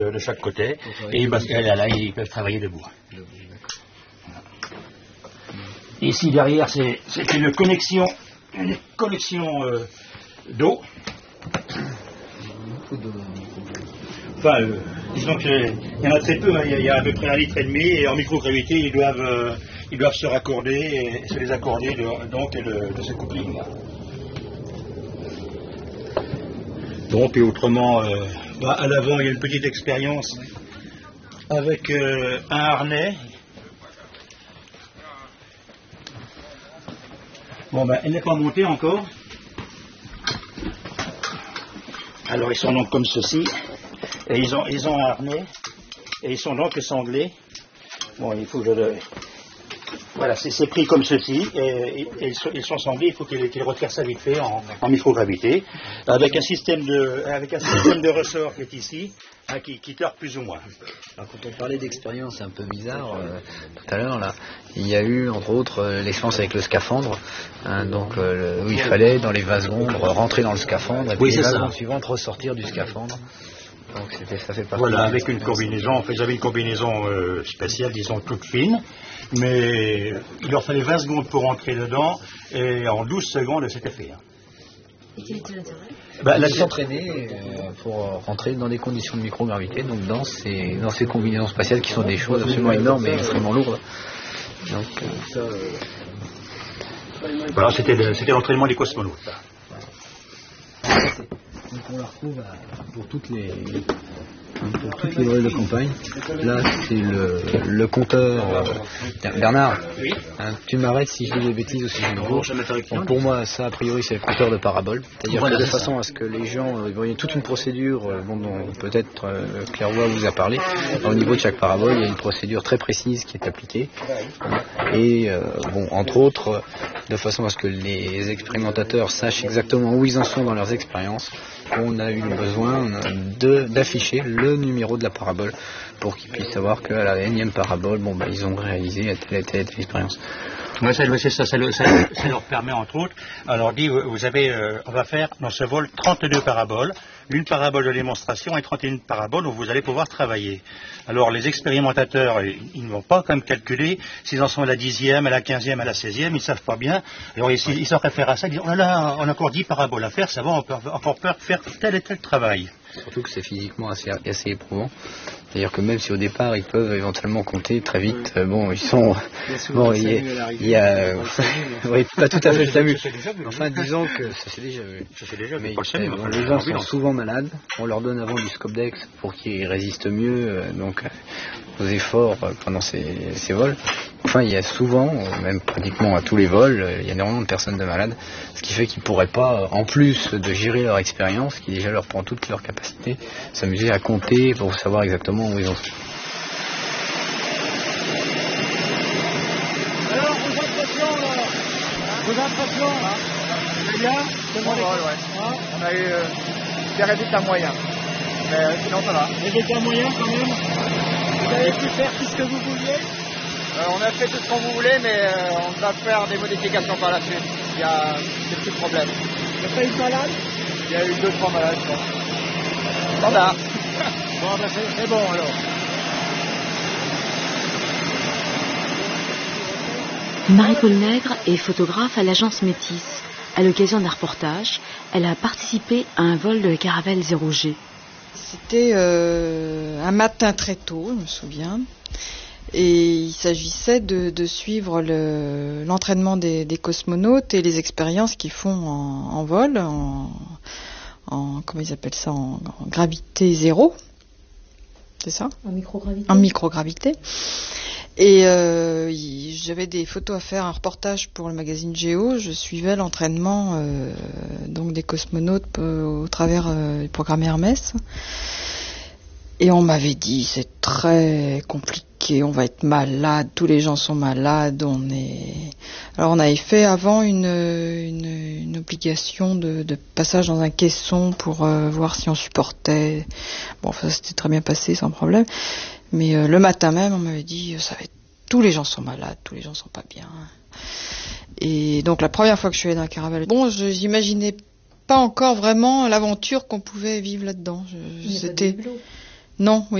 de chaque côté, et parce que là, ils peuvent travailler debout. Ici derrière, c'est une connexion d'eau. Enfin, disons qu'il y en a très peu, hein. Il y a à peu près 1,5 litre, et en microgravité, ils doivent se raccorder et se les accorder de ce coupling là. Donc, et autrement, à l'avant, il y a une petite expérience avec un harnais. Bon, elle n'est pas montée encore. Alors, ils sont donc comme ceci. Et ils ont un harnais. Et ils sont donc sanglés. Bon, il faut que je le... Voilà, c'est pris comme ceci, et ils sont sanglés, il faut qu'ils retirent ça vite fait en microgravité, avec un système de ressort qui est ici, hein, qui tord plus ou moins. Alors, quand on parlait d'expérience un peu bizarre, tout à l'heure, là, il y a eu, entre autres, l'expérience avec le scaphandre, hein, donc, où il fallait, dans les vases-ombres, rentrer dans le scaphandre, et puis les vases suivantes ressortir du scaphandre. Donc ça fait partie. Voilà, avec une combinaison, ils avaient une combinaison spéciale, disons toute fine, mais il leur fallait 20 secondes pour rentrer dedans, et en 12 secondes, c'était fait. Et quel était l'intérêt? Là, s'entraîner pour rentrer dans des conditions de microgravité, donc dans ces combinaisons spatiales qui sont des choses absolument énormes et extrêmement lourdes. Donc, voilà, c'était l'entraînement des cosmonautes. Donc on la retrouve pour toutes les vols de campagne. Là, c'est le compteur. Bernard, oui. Hein, tu m'arrêtes si je dis des bêtises ou si je me gourre. Donc pour moi, ça, a priori, c'est le compteur de parabole. C'est-à-dire que de façon à ce que les gens... il y a toute une procédure dont peut-être Clairvoy vous a parlé. Au niveau de chaque parabole, il y a une procédure très précise qui est appliquée. Et, entre autres, de façon à ce que les expérimentateurs sachent exactement où ils en sont dans leurs expériences, on a eu besoin d'afficher le numéro de la parabole pour qu'ils puissent savoir qu'à la énième parabole, ils ont réalisé telle expérience. Ouais, ça leur permet entre autres. Alors vous avez, on va faire dans ce vol 32 paraboles, une parabole de démonstration et 31 paraboles où vous allez pouvoir travailler. Alors les expérimentateurs, ils ne vont pas comme calculer s'ils en sont à la 10e, à la 15e, à la 16e, ils ne savent pas bien. Alors ils s'en réfèrent à ça, ils disent, oh là là, on a encore 10 paraboles à faire, ça va, on peut encore faire tel et tel travail. Surtout que c'est physiquement assez éprouvant. C'est-à-dire que même si au départ ils peuvent éventuellement compter très vite, ils sont... il y a... oui, pas tout à fait le SAMU. Enfin, disons que ça c'est déjà vu. Mais les gens sont souvent malades. On leur donne avant du Scopdex pour qu'ils résistent mieux aux efforts pendant ces vols. Enfin, il y a souvent, même pratiquement à tous les vols, il y a énormément de personnes de malades, ce qui fait qu'ils ne pourraient pas, en plus de gérer leur expérience, qui déjà leur prend toute leur capacité, s'amuser à compter pour savoir exactement où ils en sont. Alors, vos impressions, c'est bien, On a eu des résultats moyens, mais sinon ça va. Résultats moyens quand même. Vous avez pu faire tout ce que vous vouliez? On a fait tout ce qu'on voulait, mais on va faire des modifications par la suite. Il y a des petits problèmes. Il n'y a pas eu de malade? Il y a eu 2-3 malades, je pense. Standard. Bon, c'est bon alors. Marie-Paule Nègre est photographe à l'agence Métis. À l'occasion d'un reportage, elle a participé à un vol de la Caravelle 0G. C'était un matin très tôt, je me souviens. Et il s'agissait de suivre l'entraînement des cosmonautes et les expériences qu'ils font en vol, comment ils appellent ça, en gravité zéro. C'est ça ? En microgravité. En microgravité. Et j'avais des photos à faire, un reportage pour le magazine Géo. Je suivais l'entraînement des cosmonautes au travers du programme Hermès. Et on m'avait dit, c'est très compliqué, on va être malade, tous les gens sont malades, Alors on avait fait avant une obligation de passage dans un caisson pour voir si on supportait. Bon, ça s'était très bien passé, sans problème. Mais le matin même, on m'avait dit, tous les gens sont malades, tous les gens sont pas bien. Et donc la première fois que je suis allée dans la caravelle, j'imaginais pas encore vraiment l'aventure qu'on pouvait vivre là-dedans. C'était... Non, oui.